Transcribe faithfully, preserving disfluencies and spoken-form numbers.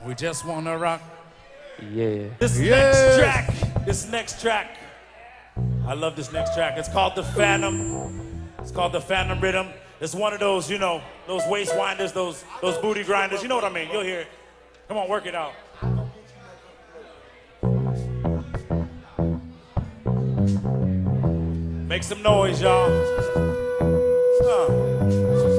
We just wanna rock. Yeah. This Yes. next track, this next track, I love this next track. It's called The Phantom. It's called The Phantom Rhythm. It's one of those, you know, those waist winders, those, those booty grinders. You know what I mean? You'll hear it. Come on, work it out. Make some noise, y'all.